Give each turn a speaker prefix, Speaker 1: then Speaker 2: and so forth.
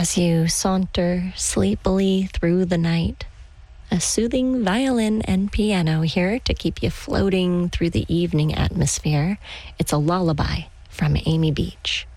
Speaker 1: As you saunter sleepily through the night, a soothing violin and piano here to keep you floating through the evening atmosphere. It's a lullaby from Amy Beach.